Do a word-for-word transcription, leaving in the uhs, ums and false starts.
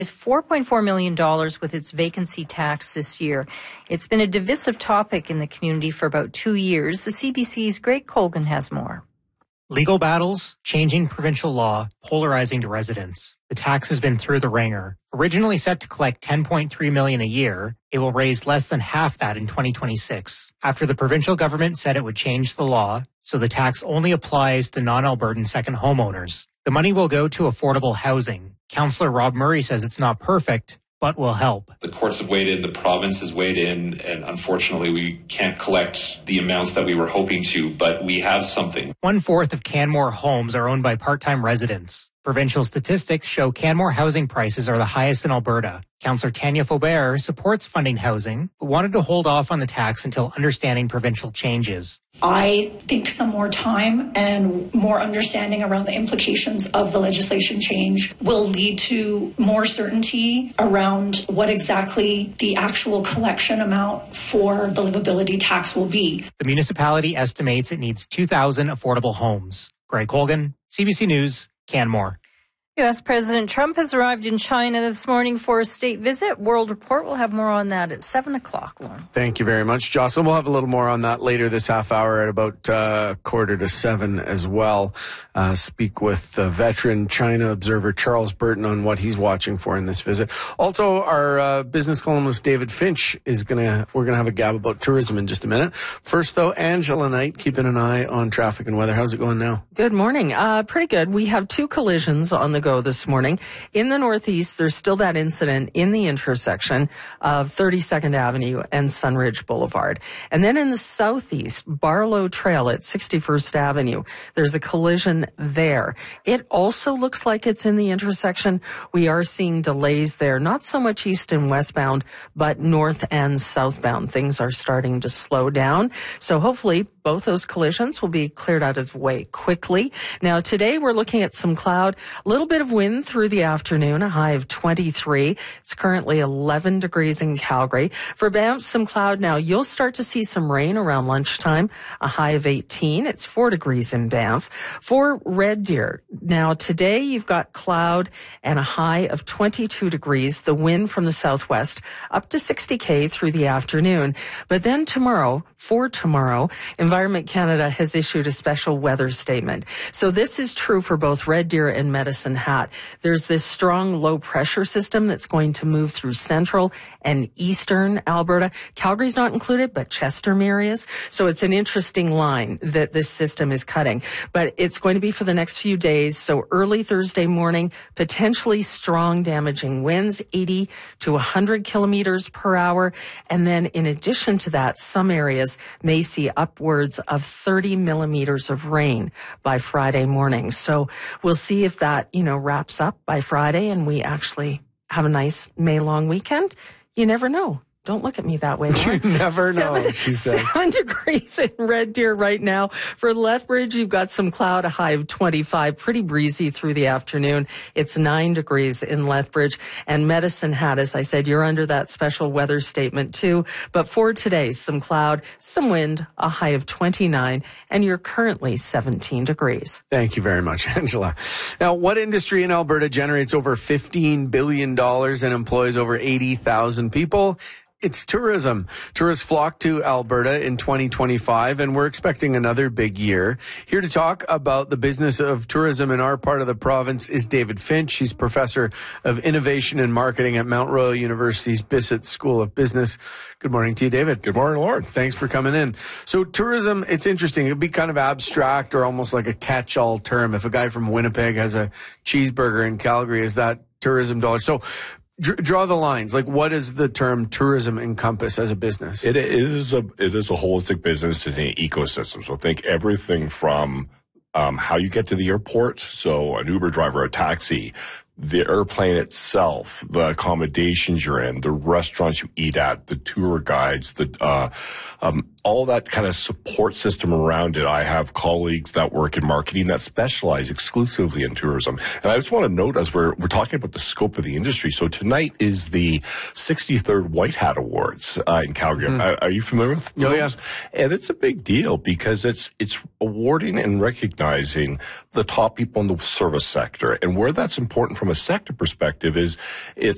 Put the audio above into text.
four point four million dollars with its vacancy tax this year. It's been a divisive topic in the community for about two years. The C B C's Greg Colgan has more. Legal battles, changing provincial law, polarizing to residents. The tax has been through the ringer. Originally set to collect ten point three million dollars a year, it will raise less than half that in twenty twenty-six. After the provincial government said it would change the law, so the tax only applies to non-Albertan second homeowners. The money will go to affordable housing. Councillor Rob Murray says it's not perfect, but will help. The courts have weighed in, the province has weighed in, and unfortunately we can't collect the amounts that we were hoping to, but we have something. One-fourth of Canmore homes are owned by part-time residents. Provincial statistics show Canmore housing prices are the highest in Alberta. Councillor Tanya Faubert supports funding housing, but wanted to hold off on the tax until understanding provincial changes. I think some more time and more understanding around the implications of the legislation change will lead to more certainty around what exactly the actual collection amount for the livability tax will be. The municipality estimates it needs two thousand affordable homes. Greg Colgan, C B C News, Canmore. U S President Trump has arrived in China this morning for a state visit. World Report will have more on that at seven o'clock. Lauren. Thank you very much, Jocelyn. We'll have a little more on that later this half hour at about uh, quarter to seven as well. Uh, speak with uh, veteran China observer Charles Burton on what he's watching for in this visit. Also, our uh, business columnist David Finch is going to, we're going to have a gab about tourism in just a minute. First, though, Angela Knight, keeping an eye on traffic and weather. How's it going now? Good morning. Uh, pretty good. We have two collisions on the go this morning. In the Northeast, there's still that incident in the intersection of thirty-second Avenue and Sunridge Boulevard. And then in the Southeast, Barlow Trail at sixty-first Avenue, there's a collision there. It also looks like it's in the intersection. We are seeing delays there, not so much east and westbound, but north and southbound. Things are starting to slow down. So hopefully both those collisions will be cleared out of the way quickly. Now, today we're looking at some cloud, a little bit of wind through the afternoon, a high of twenty-three. It's currently eleven degrees in Calgary. For Banff, some cloud. Now, you'll start to see some rain around lunchtime, a high of eighteen. It's four degrees in Banff. For Red Deer, now today you've got cloud and a high of twenty-two degrees. The wind from the southwest up to sixty K through the afternoon. But then tomorrow, for tomorrow, Environment Canada has issued a special weather statement. So this is true for both Red Deer and Medicine Hat. There's this strong low pressure system that's going to move through central and eastern Alberta. Calgary's not included, but Chestermere is. So it's an interesting line that this system is cutting. But it's going to be for the next few days. So early Thursday morning, potentially strong damaging winds, eighty to one hundred kilometers per hour. And then in addition to that, some areas may see upwards of thirty millimeters of rain by Friday morning. So we'll see if that, you know, wraps up by Friday and we actually have a nice May long weekend. You never know. Don't look at me that way. You never seven, know, she said. Seven degrees in Red Deer right now. For Lethbridge, you've got some cloud, a high of twenty-five, pretty breezy through the afternoon. It's nine degrees in Lethbridge. And Medicine Hat, as I said, you're under that special weather statement too. But for today, some cloud, some wind, a high of twenty-nine, and you're currently seventeen degrees. Thank you very much, Angela. Now, what industry in Alberta generates over fifteen billion dollars and employs over eighty thousand people? It's tourism. Tourists flock to Alberta in twenty twenty-five, and we're expecting another big year. Here to talk about the business of tourism in our part of the province is David Finch. He's professor of innovation and marketing at Mount Royal University's Bissett School of Business. Good morning to you, David. Good morning, Lord. Thanks for coming in. So tourism, it's interesting. It'd be kind of abstract or almost like a catch-all term. If a guy from Winnipeg has a cheeseburger in Calgary, is that tourism dollars? So draw the lines. Like, what does the term tourism encompass as a business? It is a it is a holistic business. It's an ecosystem. So think everything from um, how you get to the airport. So an Uber driver, a taxi, the airplane itself, the accommodations you're in, the restaurants you eat at, the tour guides, the uh, um, all that kind of support system around it. I have colleagues that work in marketing that specialize exclusively in tourism. And I just want to note, as we're we're talking about the scope of the industry, so tonight is the sixty-third White Hat Awards uh, in Calgary. Mm. Are, are you familiar with those? Oh, yeah. And it's a big deal because it's it's awarding and recognizing the top people in the service sector. And where that's important from a sector perspective is it